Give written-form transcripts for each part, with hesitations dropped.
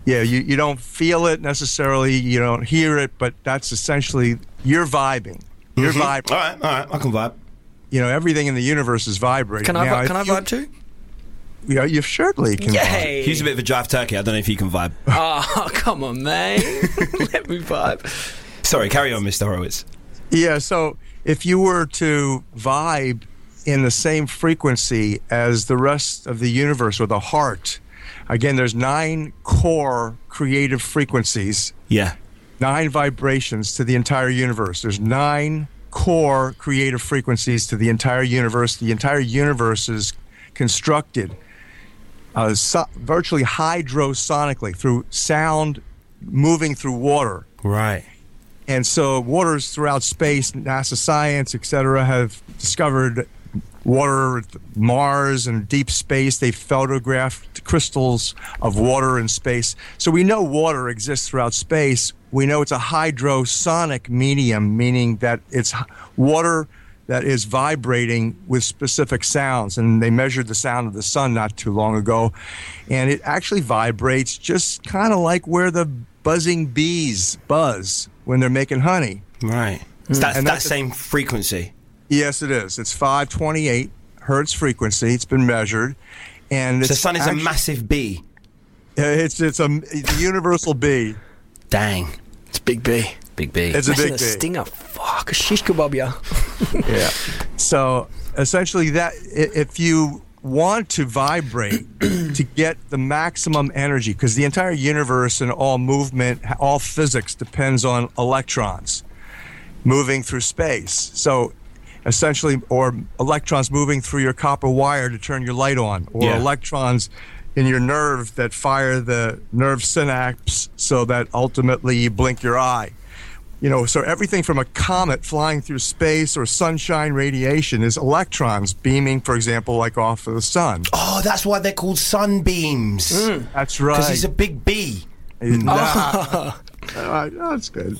Yeah, you don't feel it necessarily, you don't hear it, but that's essentially, you're vibing. You're vibing. All right, I can vibe. You know, everything in the universe is vibrating. Can I vibe too? Yeah, you surely can vibe. Yay! He's a bit of a jive turkey. I don't know if he can vibe. Oh, come on, man. Let me vibe. Sorry, carry on, Mr. Horowitz. Yeah, so if you were to vibe in the same frequency as the rest of the universe or the heart, again, there's 9 core creative frequencies. Yeah. 9 vibrations to the entire universe. There's 9 core creative frequencies to the entire universe. The entire universe is constructed virtually hydrosonically through sound moving through water. Right. And so waters throughout space, NASA science, etc., have discovered water at Mars and deep space. They've photographed crystals of water in space. So we know water exists throughout space. We know it's a hydrosonic medium, meaning that it's water that is vibrating with specific sounds. And they measured the sound of the sun not too long ago. And it actually vibrates just kind of like where the buzzing bees buzz when they're making honey. Right. So that's that same frequency. Yes, it is. It's 528 hertz frequency. It's been measured, and the sun is a massive bee. It's a universal bee. Dang, it's a big bee. Big bee. It's a big bee. Stinger. Fuck, a shish kebab, yeah. Yeah. So essentially, that if you want to vibrate to get the maximum energy, because the entire universe and all movement, all physics depends on electrons moving through space. So essentially, or electrons moving through your copper wire to turn your light on, or electrons in your nerve that fire the nerve synapse so that ultimately you blink your eye. You know, so everything from a comet flying through space or sunshine radiation is electrons beaming, for example, like off of the sun. Oh, that's why they're called sunbeams. That's right. Because he's a big bee. That's good.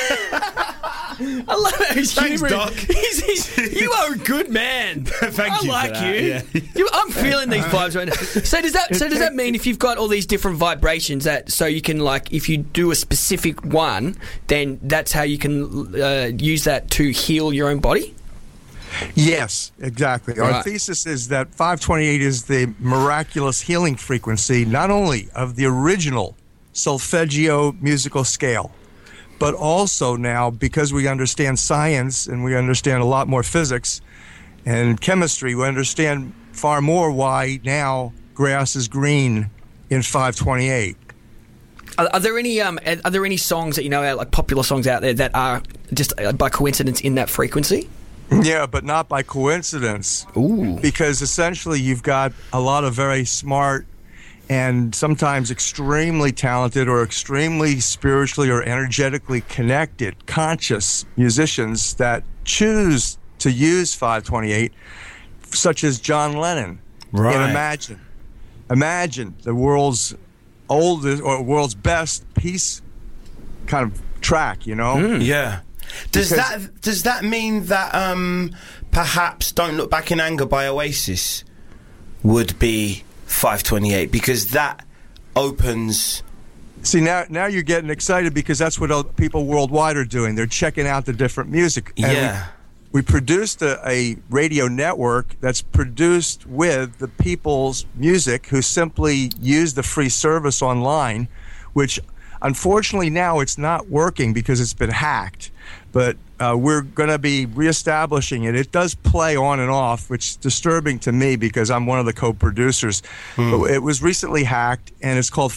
I love his humor. Doc. You are a good man. Thank you. I like for you. that, yeah. I'm feeling these vibes right now. So does that mean if you've got all these different vibrations, that so you can, like, if you do a specific one, then that's how you can use that to heal your own body? Yes, exactly. Right. Our thesis is that 528 is the miraculous healing frequency, not only of the original solfeggio musical scale, but also now, because we understand science and we understand a lot more physics and chemistry, we understand far more why now grass is green in 528. Are there any songs that you know, like popular songs out there, that are just by coincidence in that frequency? Yeah, but not by coincidence. Ooh. Because essentially you've got a lot of very smart and sometimes extremely talented or extremely spiritually or energetically connected, conscious musicians that choose to use 528, such as John Lennon. Right. And Imagine the world's oldest or world's best peace kind of track, you know? Yeah. Does that mean that perhaps Don't Look Back in Anger by Oasis would be 528, because that opens... See, now you're getting excited, because that's what people worldwide are doing. They're checking out the different music. And we produced a radio network that's produced with the people's music who simply use the free service online, which unfortunately now it's not working because it's been hacked. But we're going to be reestablishing it. It does play on and off, which is disturbing to me because I'm one of the co-producers. But it was recently hacked, and it's called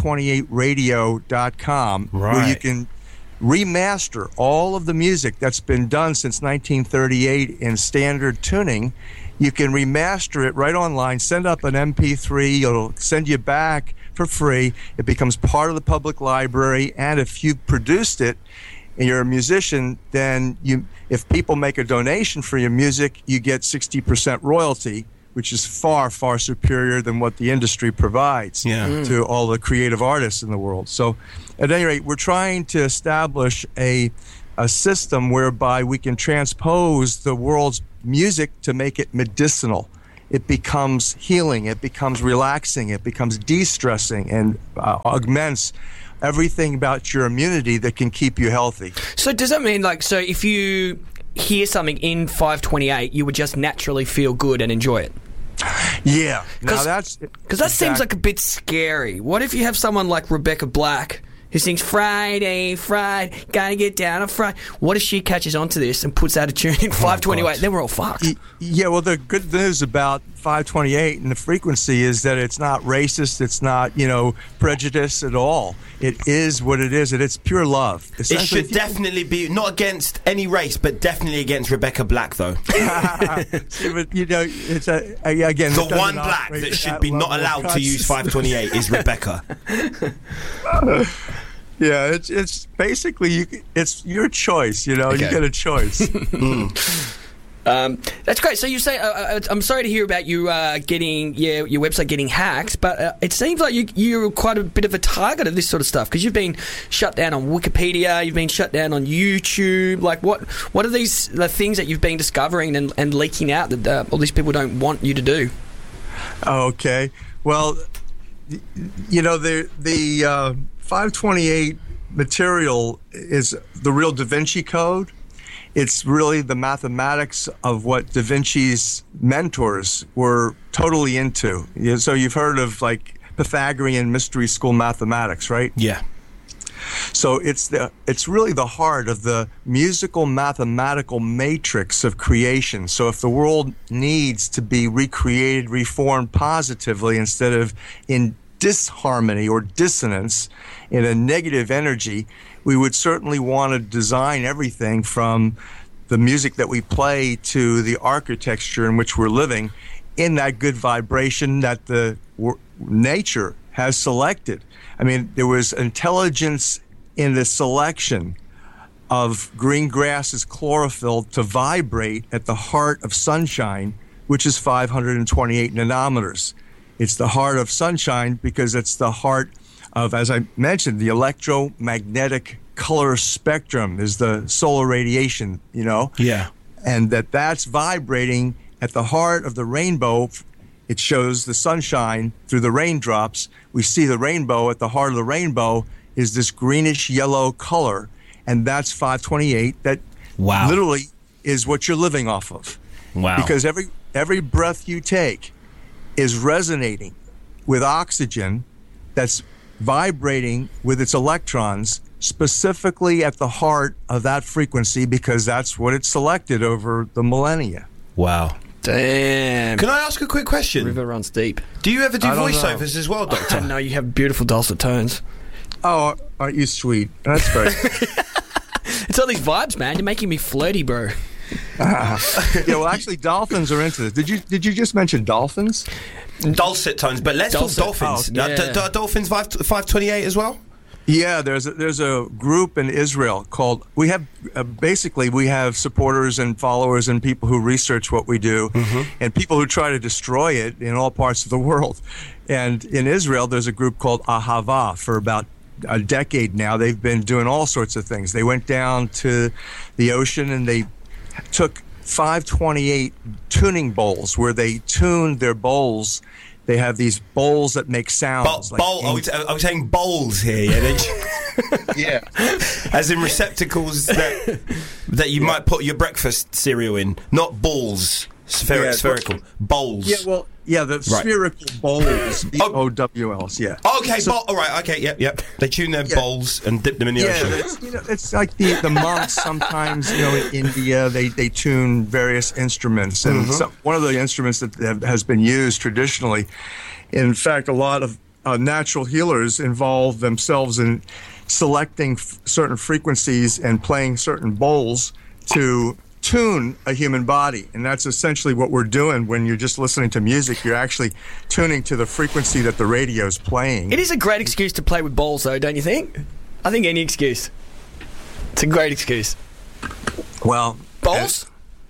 528radio.com, where you can remaster all of the music that's been done since 1938 in standard tuning. You can remaster it right online, send up an MP3, it'll send you back for free. It becomes part of the public library, and if you produced it, and you're a musician, then if people make a donation for your music, you get 60% royalty, which is far, far superior than what the industry provides to all the creative artists in the world. So at any rate, we're trying to establish a system whereby we can transpose the world's music to make it medicinal. it becomes healing, it becomes relaxing, it becomes de-stressing, and augments everything about your immunity that can keep you healthy. So does that mean, so if you hear something in 528, you would just naturally feel good and enjoy it? Yeah. Now that's... Because that seems like a bit scary. What if you have someone like Rebecca Black who sings Friday, gotta get down on Friday? What if she catches onto this and puts out a tune in 528? Then we're all fucked. Yeah, well, the good news about 528 and the frequency is that it's not racist, it's not, prejudice at all. It is what it is, and it's pure love. It should definitely be, not against any race, but definitely against Rebecca Black, though. See, but, it's again... The one black that should be not allowed to use 528 is Rebecca. Yeah, it's basically it's your choice. You get a choice. That's great. So you say, I'm sorry to hear about you getting your website getting hacked, but it seems like you're quite a bit of a target of this sort of stuff, because you've been shut down on Wikipedia, you've been shut down on YouTube. Like, what are the things that you've been discovering and leaking out that all these people don't want you to do? Okay, well, the 528 material is the real Da Vinci Code. It's really the mathematics of what Da Vinci's mentors were totally into. So you've heard of Pythagorean mystery school mathematics, right? Yeah. So it's really the heart of the musical mathematical matrix of creation. So if the world needs to be recreated, reformed positively instead of in disharmony or dissonance, in a negative energy, we would certainly want to design everything from the music that we play to the architecture in which we're living in that good vibration that the nature has selected. I mean, there was intelligence in the selection of green grass's chlorophyll to vibrate at the heart of sunshine, which is 528 nanometers. It's the heart of sunshine because it's the heart of, as I mentioned, the electromagnetic color spectrum is the solar radiation, Yeah. And that's vibrating at the heart of the rainbow. It shows the sunshine through the raindrops. We see the rainbow. At the heart of the rainbow is this greenish yellow color, and that's 528. That literally is what you're living off of. Wow. Because every breath you take is resonating with oxygen that's vibrating with its electrons specifically at the heart of that frequency, because that's what it selected over the millennia. Wow. Damn. Can I ask a quick question? River runs deep. Do you ever do voiceovers as well, Doctor? No, you have beautiful dulcet tones. Oh, aren't you sweet? That's great. It's all these vibes, man. You're making me flirty, bro. Yeah, well, actually, dolphins are into this. Did you just mention dolphins? Dulcet tones, but let's talk dolphins. Oh, yeah. Are dolphins 528 as well? Yeah, there's a group in Israel called. We have we have supporters and followers and people who research what we do, and people who try to destroy it in all parts of the world. And in Israel, there's a group called Ahava. For about a decade now, they've been doing all sorts of things. They went down to the ocean and they took 528 tuning bowls where they tuned their bowls. They have these bowls that make sounds. Are we saying bowls here? Yeah. Yeah. As in receptacles that you might put your breakfast cereal in, not balls. Spherical. Bowls. Yeah, well, the spherical bowls. B-O-W-Ls, yeah. Okay, all right, okay, yep. They tune their bowls and dip them in the ocean. It's like the monks sometimes, in India, they tune various instruments. And one of the instruments that has been used traditionally, in fact, a lot of natural healers involve themselves in selecting certain frequencies and playing certain bowls to tune a human body, and that's essentially what we're doing. When you're just listening to music, you're actually tuning to the frequency that the radio's playing. It is a great excuse to play with balls, though, don't you think? I think any excuse. It's a great excuse. Well, balls?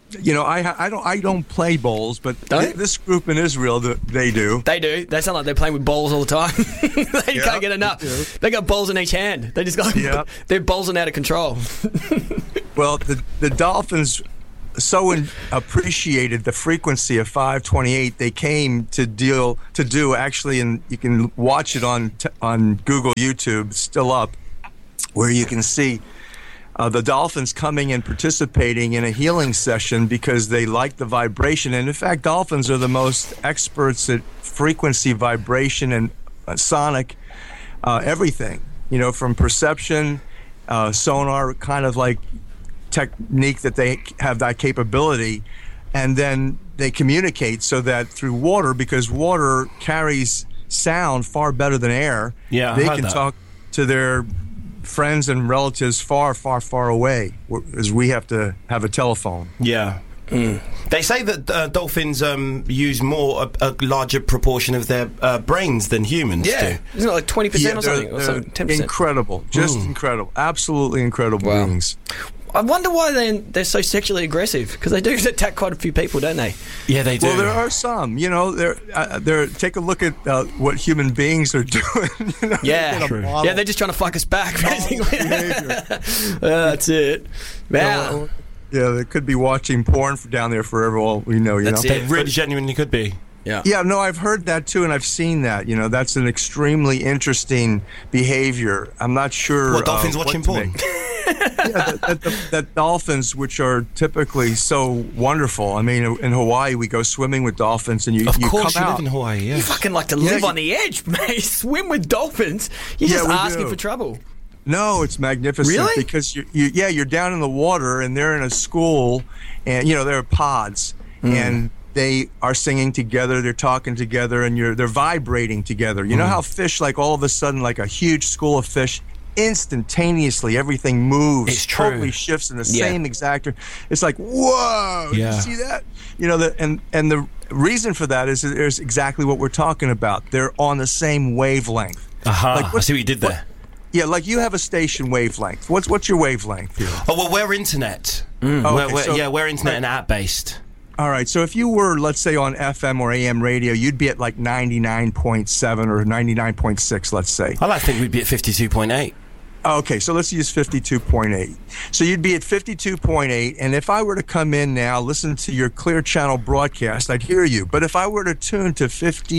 I don't play bowls, but this group in Israel, they do. They do. They sound like they're playing with balls all the time. They can't get enough. They got balls in each hand. They just got they're bowling out of control. Well, the dolphins appreciated the frequency of 528, they came to do actually, and you can watch it on Google YouTube, it's still up, where you can see the dolphins coming and participating in a healing session because they like the vibration. And in fact, dolphins are the most experts at frequency, vibration, and sonic everything, from perception, sonar, kind of like technique that they have that capability, and then they communicate so that through water, because water carries sound far better than air, they can talk to their friends and relatives far, far, far away, as we have to have a telephone. Yeah. They say that dolphins use a larger proportion of their brains than humans do. Isn't it like 20% or something? Or something, 10%? Incredible. Just incredible. Absolutely incredible beings. I wonder why they're so sexually aggressive, because they do attack quite a few people, don't they? Yeah, they do. Well, there are some. Take a look at what human beings are doing. Yeah, true. Yeah, they're just trying to fuck us back, basically. That's it. Wow. Yeah, they could be watching porn down there forever. All we know, That's it. They really genuinely could be. Yeah. Yeah, no, I've heard that too, and I've seen that. That's an extremely interesting behavior. I'm not sure. What, dolphins watching porn? that dolphins, which are typically so wonderful. I mean, in Hawaii, we go swimming with dolphins, and you come out. Live in Hawaii. Yes. You fucking like to live on the edge, mate. Swim with dolphins. You're just asking for trouble. No, it's magnificent. Really? Because you're down in the water, and they're in a school, and they're pods, and they are singing together, they're talking together, and they're vibrating together. You know how fish, like all of a sudden, like a huge school of fish, instantaneously everything moves, it's true. Totally shifts in the same exact. It's like, whoa! Did you see that? And the reason for that is there's exactly what we're talking about. They're on the same wavelength. I see what you did there. Yeah, like you have a station wavelength. What's your wavelength here? Oh, well, we're internet. We're internet and app based. All right, so if you were, let's say, on FM or AM radio, you'd be at like 99.7 or 99.6, let's say. I like to think we'd be at 52.8. Okay, so let's use 52.8. So you'd be at 52.8, and if I were to come in now, listen to your Clear Channel broadcast, I'd hear you. But if I were to tune to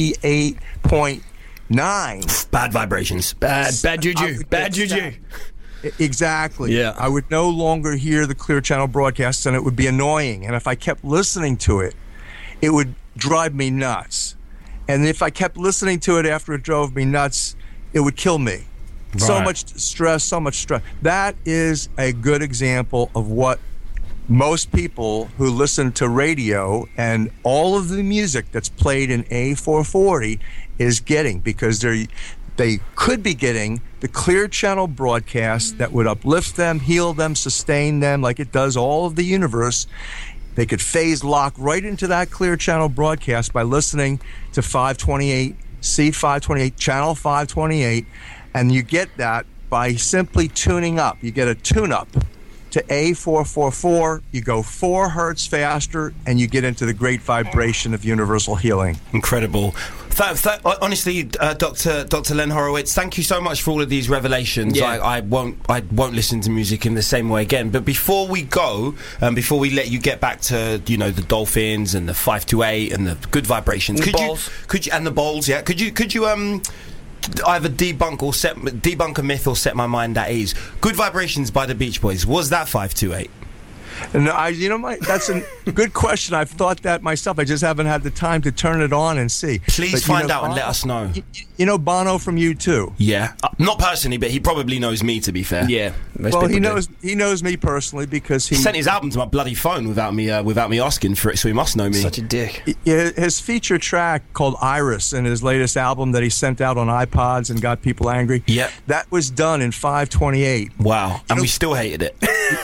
58.9... Bad vibrations. Bad juju. Bad juju. Exactly. Yeah. I would no longer hear the Clear Channel broadcasts, and it would be annoying. And if I kept listening to it, it would drive me nuts. And if I kept listening to it after it drove me nuts, it would kill me. Right. So much stress. That is a good example of what most people who listen to radio and all of the music that's played in A440 is getting, because they could be getting the Clear Channel broadcast that would uplift them, heal them, sustain them, like it does all of the universe. They could phase lock right into that Clear Channel broadcast by listening to 528, C528, Channel 528, and you get that by simply tuning up. You get a tune-up to A444, you go 4 hertz faster, and you get into the great vibration of universal healing. Incredible. Honestly, Dr. Len Horowitz, thank you so much for all of these revelations. Yeah. I won't listen to music in the same way again. But before we go, before we let you get back to the dolphins and the 528 and the good vibrations, could you and the bowls, yeah? Could you either debunk a myth or set my mind at ease? Good Vibrations by the Beach Boys, was that 528? No, that's a good question. I've thought that myself. I just haven't had the time to turn it on and see. Please find out and let us know. You know Bono from U2? Yeah, not personally, but he probably knows me. To be fair, yeah. He knows me personally because he sent his album to my bloody phone without me asking for it. So he must know me. Such a dick. His feature track called Iris in his latest album that he sent out on iPods and got people angry. Yeah, that was done in 528. Wow, and we still hated it.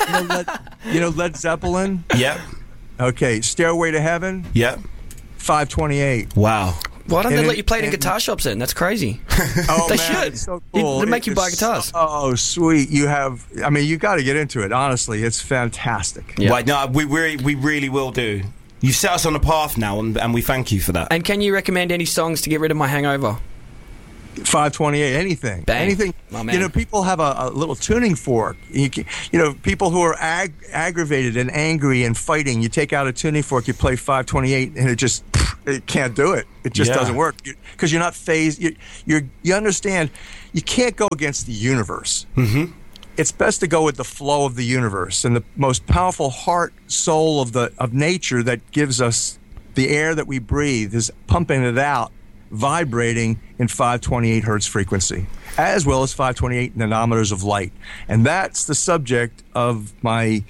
Led Zeppelin? Yep. Okay, Stairway to Heaven? Yep. 528. Wow. Why don't they let you play it in guitar shops then? That's crazy. Oh, they man, should. It's so cool. They make you buy guitars. Oh, sweet. You got to get into it, honestly. It's fantastic. Yeah. Right, no, we really will do. You've set us on a path now, and we thank you for that. And can you recommend any songs to get rid of my hangover? 528, anything. Bang. Anything. Oh, man. You know, people have a little tuning fork. People who are aggravated and angry and fighting, you take out a tuning fork, you play 528, and it can't do it. It just doesn't work because you're not phased. You understand, you can't go against the universe. Mm-hmm. It's best to go with the flow of the universe, and the most powerful heart, soul of nature that gives us the air that we breathe is pumping it out, vibrating in 528 hertz frequency, as well as 528 nanometers of light. And that's the subject of my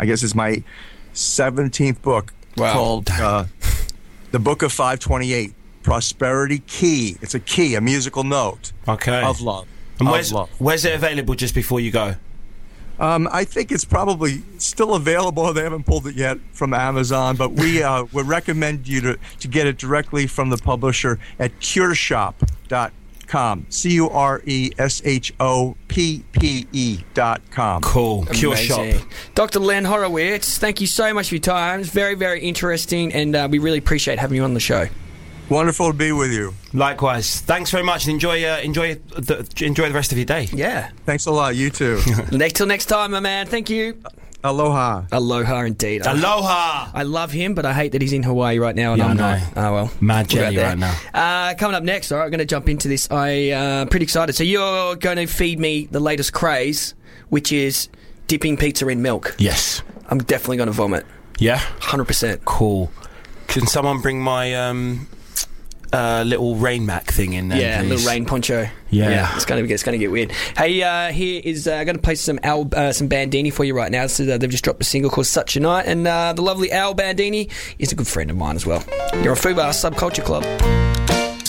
17th book called The Book of 528, Prosperity Key. It's a key, a musical note of love. And where's it available just before you go? I think it's probably still available. They haven't pulled it yet from Amazon, but we would recommend you to get it directly from the publisher at cureshop.com. CURESHOPPE.com. Cool. Cure Shop. Dr. Len Horowitz, thank you so much for your time. It's very, very interesting, and we really appreciate having you on the show. Wonderful to be with you. Likewise. Thanks very much, and enjoy the rest of your day. Yeah. Thanks a lot. You too. Till next time, my man. Thank you. Aloha. Aloha indeed. Aloha. I love him, but I hate that he's in Hawaii right now, and Yeah, I'm I not. know. Oh well. Mad jelly right now. Coming up next, all right, I'm going to jump into this. I'm pretty excited. So you're going to feed me the latest craze, which is dipping pizza in milk. Yes. I'm definitely going to vomit. Yeah? 100%. Cool. Can someone bring my little rain mac thing in there, Yeah, please? little rain poncho. Yeah. It's going to get weird. Hey, here is going to play some Bandini for you right now. So they've just dropped a single called Such a Night, and the lovely Al Bandini is a good friend of mine as well. You're on Fubar Subculture Club.